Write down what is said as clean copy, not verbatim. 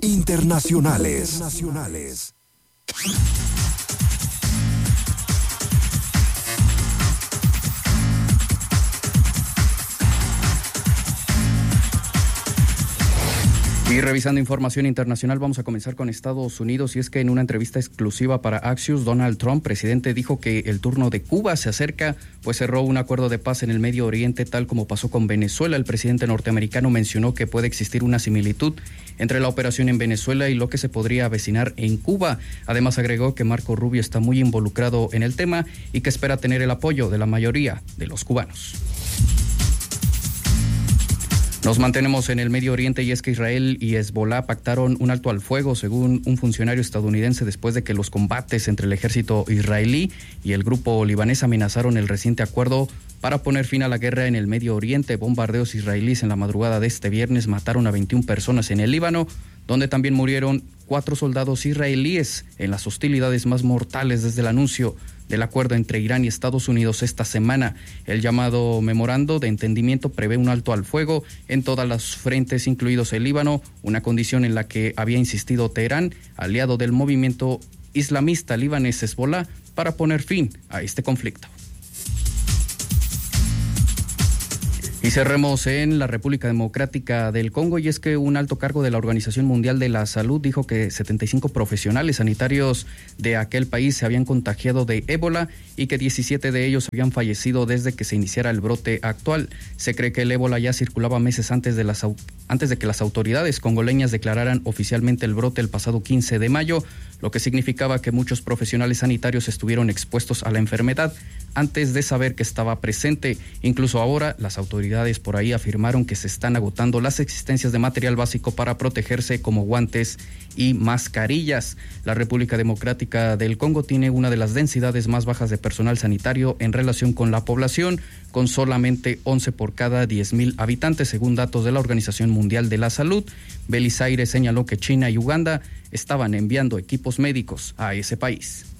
Internacionales. Y revisando información internacional, vamos a comenzar con Estados Unidos, y es que en una entrevista exclusiva para Axios, Donald Trump, presidente, dijo que el turno de Cuba se acerca, pues cerró un acuerdo de paz en el Medio Oriente, tal como pasó con Venezuela. El presidente norteamericano mencionó que puede existir una similitud entre la operación en Venezuela y lo que se podría avecinar en Cuba. Además, agregó que Marco Rubio está muy involucrado en el tema y que espera tener el apoyo de la mayoría de los cubanos. Nos mantenemos en el Medio Oriente, y es que Israel y Hezbolá pactaron un alto al fuego, según un funcionario estadounidense, después de que los combates entre el ejército israelí y el grupo libanés amenazaron el reciente acuerdo para poner fin a la guerra en el Medio Oriente. Bombardeos israelíes en la madrugada de este viernes mataron a 21 personas en el Líbano, donde también murieron 4 soldados israelíes en las hostilidades más mortales desde el anuncio del acuerdo entre Irán y Estados Unidos esta semana. El llamado memorando de entendimiento prevé un alto al fuego en todas las frentes, incluidos el Líbano, una condición en la que había insistido Teherán, aliado del movimiento islamista libanés Hezbolá, para poner fin a este conflicto. Y cerremos en la República Democrática del Congo, y es que un alto cargo de la Organización Mundial de la Salud dijo que 75 profesionales sanitarios de aquel país se habían contagiado de ébola y que 17 de ellos habían fallecido desde que se iniciara el brote actual. Se cree que el ébola ya circulaba meses antes de que las autoridades congoleñas declararan oficialmente el brote el pasado 15 de mayo, lo que significaba que muchos profesionales sanitarios estuvieron expuestos a la enfermedad antes de saber que estaba presente. Incluso ahora, las autoridades por ahí afirmaron que se están agotando las existencias de material básico para protegerse, como guantes y mascarillas. La República Democrática del Congo tiene una de las densidades más bajas de personal sanitario en relación con la población, con solamente 11 por cada 10,000 habitantes, según datos de la Organización Mundial de la Salud. Belisaire señaló que China y Uganda estaban enviando equipos médicos a ese país.